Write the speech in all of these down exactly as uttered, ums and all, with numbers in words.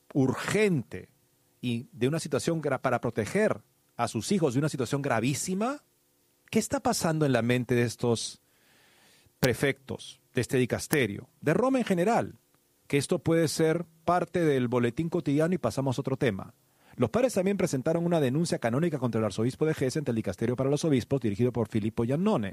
urgente y de una situación para proteger a sus hijos de una situación gravísima, ¿qué está pasando en la mente de estos prefectos, de este dicasterio, de Roma en general? Que esto puede ser parte del boletín cotidiano y pasamos a otro tema. Los padres también presentaron una denuncia canónica contra el arzobispo de Hesse ante el dicasterio para los obispos dirigido por Filippo Iannone.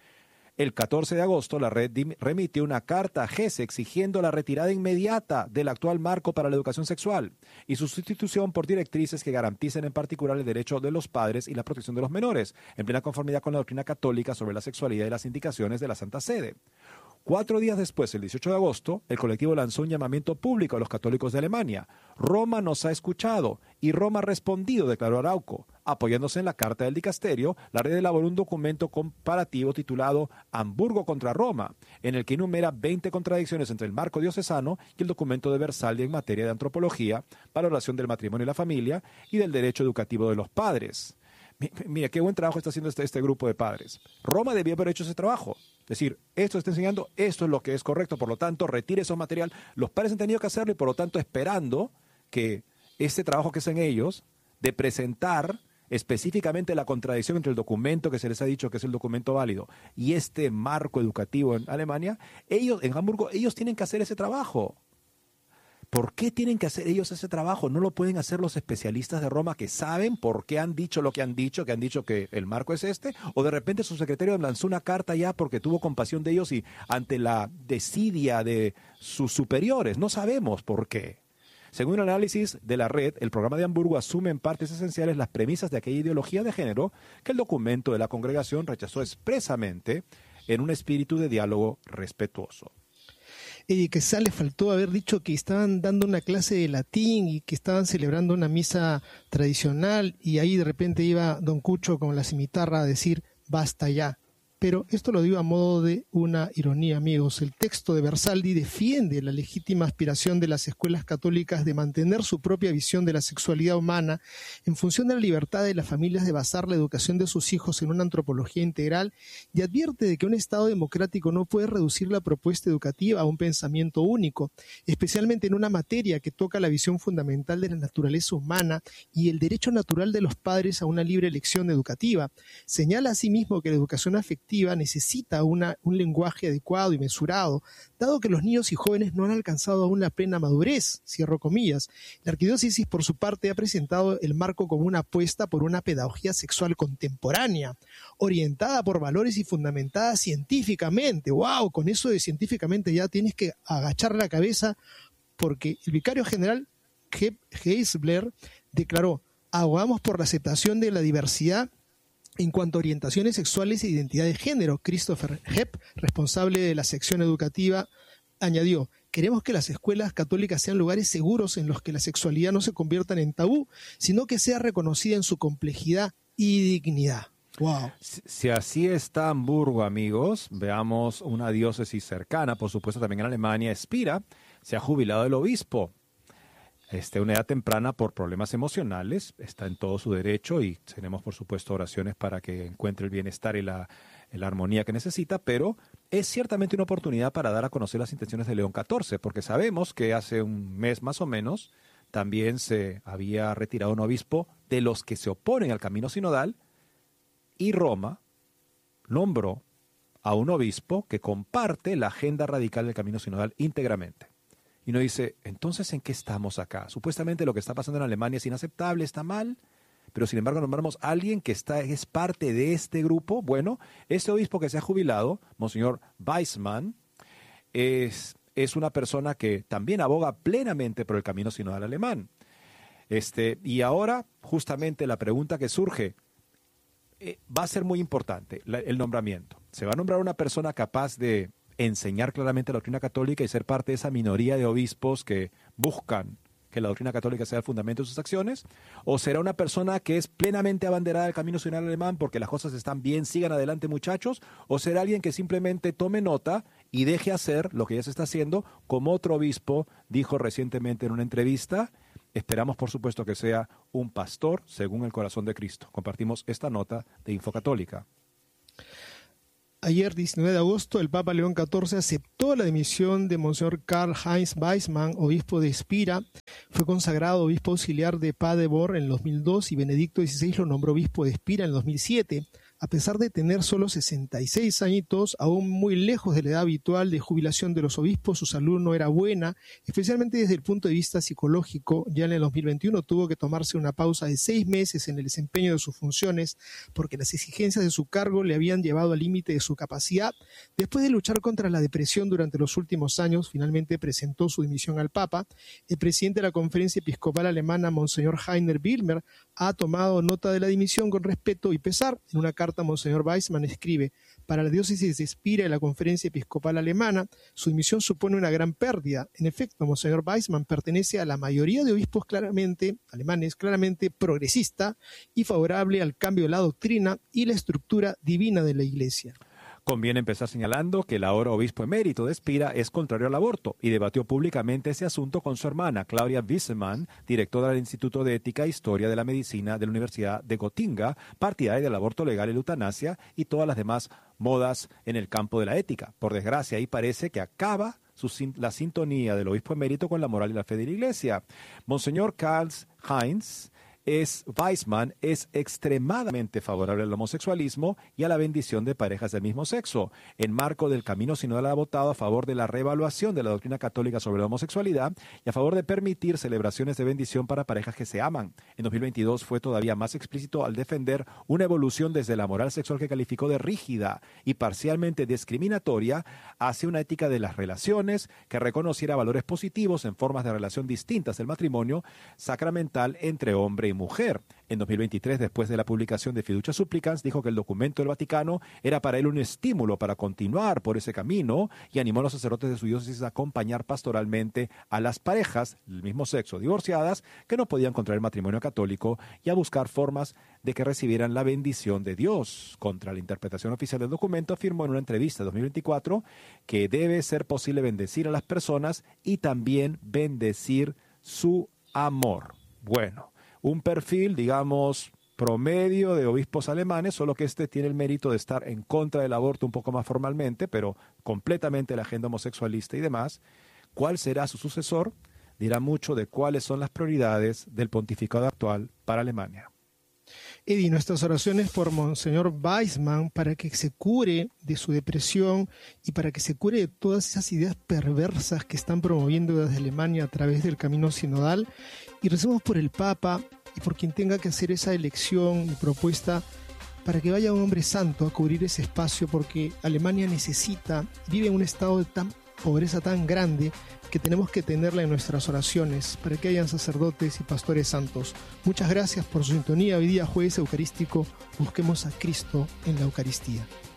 El catorce de agosto, la red remitió una carta a Hesse exigiendo la retirada inmediata del actual marco para la educación sexual y su sustitución por directrices que garanticen en particular el derecho de los padres y la protección de los menores, en plena conformidad con la doctrina católica sobre la sexualidad y las indicaciones de la Santa Sede. Cuatro días después, el dieciocho de agosto, el colectivo lanzó un llamamiento público a los católicos de Alemania. Roma nos ha escuchado y Roma ha respondido, declaró Arauco. Apoyándose en la carta del dicasterio, la red elaboró un documento comparativo titulado Hamburgo contra Roma, en el que enumera veinte contradicciones entre el marco diocesano y el documento de Versalles en materia de antropología, valoración del matrimonio y la familia y del derecho educativo de los padres. Mira, qué buen trabajo está haciendo este, este grupo de padres. Roma debió haber hecho ese trabajo. Es decir, esto está enseñando, esto es lo que es correcto, por lo tanto, retire esos material. Los padres han tenido que hacerlo y por lo tanto esperando que este trabajo que hacen ellos, de presentar específicamente la contradicción entre el documento que se les ha dicho que es el documento válido y este marco educativo en Alemania, ellos, en Hamburgo, ellos tienen que hacer ese trabajo. ¿Por qué tienen que hacer ellos ese trabajo? ¿No lo pueden hacer los especialistas de Roma que saben por qué han dicho lo que han dicho, que han dicho que el marco es este? ¿O de repente su secretario lanzó una carta ya porque tuvo compasión de ellos y ante la desidia de sus superiores? No sabemos por qué. Según el análisis de la red, el programa de Hamburgo asume en partes esenciales las premisas de aquella ideología de género que el documento de la congregación rechazó expresamente en un espíritu de diálogo respetuoso. Y que quizá le faltó haber dicho que estaban dando una clase de latín y que estaban celebrando una misa tradicional y ahí de repente iba don Cucho con la cimitarra a decir basta ya. Pero esto lo digo a modo de una ironía, amigos. El texto de Versaldi defiende la legítima aspiración de las escuelas católicas de mantener su propia visión de la sexualidad humana en función de la libertad de las familias de basar la educación de sus hijos en una antropología integral y advierte de que un Estado democrático no puede reducir la propuesta educativa a un pensamiento único, especialmente en una materia que toca la visión fundamental de la naturaleza humana y el derecho natural de los padres a una libre elección educativa. Señala asimismo que la educación afectiva necesita una, un lenguaje adecuado y mesurado, dado que los niños y jóvenes no han alcanzado aún la plena madurez, cierro comillas. La arquidiócesis, por su parte, ha presentado el marco como una apuesta por una pedagogía sexual contemporánea, orientada por valores y fundamentada científicamente. ¡Wow! Con eso de científicamente ya tienes que agachar la cabeza, porque el vicario general Heisbler declaró: abogamos por la aceptación de la diversidad en cuanto a orientaciones sexuales e identidad de género. Christopher Hepp, responsable de la sección educativa, añadió: queremos que las escuelas católicas sean lugares seguros en los que la sexualidad no se convierta en tabú, sino que sea reconocida en su complejidad y dignidad. Wow. Si, si así está Hamburgo, amigos, veamos una diócesis cercana, por supuesto también en Alemania. Spira se ha jubilado del obispo. Este, una edad temprana por problemas emocionales, está en todo su derecho y tenemos por supuesto oraciones para que encuentre el bienestar y la, la armonía que necesita, pero es ciertamente una oportunidad para dar a conocer las intenciones de León catorce, porque sabemos que hace un mes más o menos también se había retirado un obispo de los que se oponen al camino sinodal y Roma nombró a un obispo que comparte la agenda radical del camino sinodal íntegramente. Y uno dice, entonces, ¿en qué estamos acá? Supuestamente lo que está pasando en Alemania es inaceptable, está mal, pero sin embargo nombramos a alguien que está, es parte de este grupo. Bueno, este obispo que se ha jubilado, Monseñor Weissmann, es, es una persona que también aboga plenamente por el camino sinodal alemán. Este, y ahora, justamente la pregunta que surge, eh, va a ser muy importante, la, el nombramiento. Se va a nombrar una persona capaz de enseñar claramente la doctrina católica y ser parte de esa minoría de obispos que buscan que la doctrina católica sea el fundamento de sus acciones, o será una persona que es plenamente abanderada del camino sinodal alemán porque las cosas están bien, sigan adelante muchachos, o será alguien que simplemente tome nota y deje hacer lo que ya se está haciendo, como otro obispo dijo recientemente en una entrevista. Esperamos por supuesto que sea un pastor según el corazón de Cristo. Compartimos esta nota de Infocatólica. Ayer, diecinueve de agosto, el Papa León catorce aceptó la dimisión de Monseñor Karl-Heinz Weissmann, obispo de Spira. Fue consagrado obispo auxiliar de Paderborn en el dos mil dos y Benedicto dieciséis lo nombró obispo de Spira en el dos mil siete. A pesar de tener solo sesenta y seis añitos, aún muy lejos de la edad habitual de jubilación de los obispos, su salud no era buena, especialmente desde el punto de vista psicológico. Ya en el dos mil veintiuno tuvo que tomarse una pausa de seis meses en el desempeño de sus funciones porque las exigencias de su cargo le habían llevado al límite de su capacidad. Después de luchar contra la depresión durante los últimos años, finalmente presentó su dimisión al Papa. El presidente de la Conferencia Episcopal Alemana, Monseñor Heiner Wilmer, ha tomado nota de la dimisión con respeto y pesar. En una carta, Monseñor Weissmann escribe: para la diócesis de Spira y la Conferencia Episcopal Alemana, su dimisión supone una gran pérdida. En efecto, Monseñor Weissmann pertenece a la mayoría de obispos claramente alemanes, claramente progresista y favorable al cambio de la doctrina y la estructura divina de la Iglesia. Conviene empezar señalando que el ahora obispo emérito de Spira es contrario al aborto y debatió públicamente ese asunto con su hermana, Claudia Wissemann, directora del Instituto de Ética e Historia de la Medicina de la Universidad de Gotinga, partidaria del aborto legal y la eutanasia y todas las demás modas en el campo de la ética. Por desgracia, ahí parece que acaba su, la sintonía del obispo emérito con la moral y la fe de la Iglesia. Monseñor Karl-Heinz Es, Weissmann es extremadamente favorable al homosexualismo y a la bendición de parejas del mismo sexo. En marco del camino sinodal ha votado a favor de la reevaluación de la doctrina católica sobre la homosexualidad y a favor de permitir celebraciones de bendición para parejas que se aman. En dos mil veintidós fue todavía más explícito al defender una evolución desde la moral sexual que calificó de rígida y parcialmente discriminatoria hacia una ética de las relaciones que reconociera valores positivos en formas de relación distintas del matrimonio sacramental entre hombre y mujer. En dos mil veintitrés, después de la publicación de Fiducia Supplicans, dijo que el documento del Vaticano era para él un estímulo para continuar por ese camino y animó a los sacerdotes de su diócesis a acompañar pastoralmente a las parejas del mismo sexo divorciadas que no podían contraer matrimonio católico y a buscar formas de que recibieran la bendición de Dios. Contra la interpretación oficial del documento, afirmó en una entrevista de dos mil veinticuatro que debe ser posible bendecir a las personas y también bendecir su amor. Bueno, un perfil, digamos, promedio de obispos alemanes, solo que este tiene el mérito de estar en contra del aborto un poco más formalmente, pero completamente la agenda homosexualista y demás. ¿Cuál será su sucesor? Dirá mucho de cuáles son las prioridades del pontificado actual para Alemania. Eddie, nuestras oraciones por Monseñor Weissmann para que se cure de su depresión y para que se cure de todas esas ideas perversas que están promoviendo desde Alemania a través del camino sinodal. Y recemos por el Papa y por quien tenga que hacer esa elección y propuesta para que vaya un hombre santo a cubrir ese espacio, porque Alemania necesita, vive en un estado de tan pobreza tan grande que tenemos que tenerla en nuestras oraciones para que hayan sacerdotes y pastores santos. Muchas gracias por su sintonía. Hoy día, jueves eucarístico, busquemos a Cristo en la Eucaristía.